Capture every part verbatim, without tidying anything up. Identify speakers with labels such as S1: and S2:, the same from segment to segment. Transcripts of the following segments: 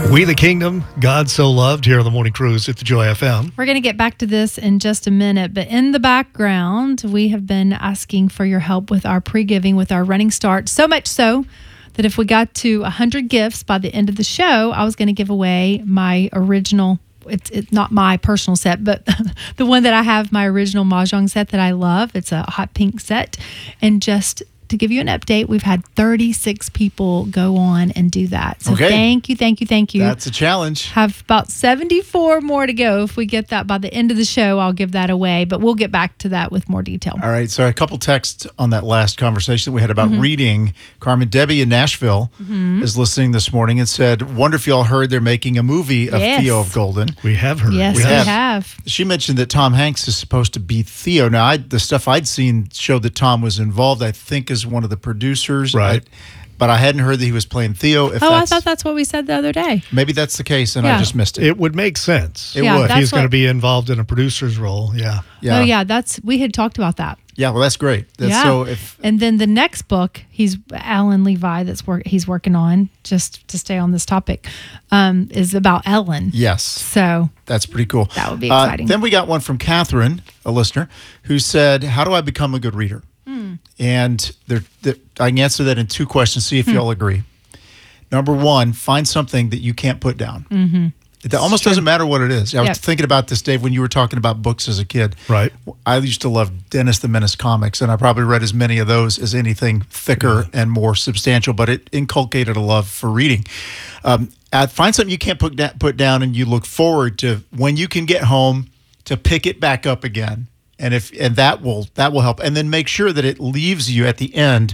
S1: We the Kingdom, God So Loved, here on the Morning Cruise at the Joy F M.
S2: We're going to get back to this in just a minute, but in the background, we have been asking for your help with our pre-giving, with our running start, so much so that if we got to one hundred gifts by the end of the show, I was going to give away my original, it's, it's not my personal set, but the one that I have, my original Mahjong set that I love. It's a hot pink set. And just to give you an update, we've had thirty-six people go on and do that. So
S3: okay.
S2: thank you, thank you, thank you.
S3: That's a challenge.
S2: Have about seventy-four more to go. If we get that by the end of the show, I'll give that away. But we'll get back to that with more detail.
S3: All right. So a couple texts on that last conversation that we had about
S2: Mm-hmm.
S3: reading. Carmen Debbie in Nashville
S2: Mm-hmm.
S3: is listening this morning and said, wonder if y'all heard they're making a movie of
S2: Yes.
S3: Theo of Golden.
S1: We have heard.
S2: Yes,
S3: We
S2: we
S3: have.
S2: have.
S3: She mentioned that Tom Hanks is supposed to be Theo. Now, I, the stuff I'd seen showed that Tom was involved, I think, as one of the producers.
S1: Right.
S3: I, but I hadn't heard that he was playing Theo. If
S2: Oh, I
S3: that's,
S2: thought that's what we said the other day.
S3: maybe that's the case, and
S2: Yeah.
S3: I just missed it.
S1: It would make sense.
S3: It
S2: Yeah,
S3: would.
S1: If
S2: that's
S1: he's going to
S2: what-
S1: be involved in a producer's role, yeah.
S3: Yeah.
S2: Oh, yeah. That's we had talked about that.
S3: Yeah, well, that's great. That's
S2: yeah.
S3: So if
S2: and then the next book, he's Alan Levi. That's work he's working on. Just to stay on this topic, um, is about Ellen.
S3: yes,
S2: So
S3: that's pretty cool.
S2: That would be
S3: Uh,
S2: exciting.
S3: then we got one from Catherine, a listener, who said, "How do I become a good reader?"
S2: Hmm.
S3: And there, there, I can answer that in two questions. See if
S2: Hmm.
S3: y'all agree. Number one, find something that you can't put down. Mm-hmm. It almost doesn't matter what it is. I was
S2: Yep.
S3: thinking about this, Dave, when you were talking about books as a kid.
S1: Right.
S3: I used to love Dennis the Menace comics, and I probably read as many of those as anything thicker and more substantial, but it inculcated a love for reading. Um, uh, find something you can't put, da- put down, and you look forward to when you can get home to pick it back up again. And if and that will that will help. And then make sure that it leaves you at the end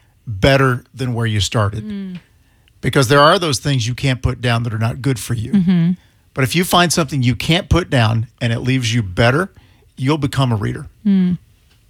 S3: better than where you started. Because there are those things you can't put down that are not good for you.
S2: Mm-hmm.
S3: But if you find something you can't put down and it leaves you better, you'll become a reader.
S2: Mm.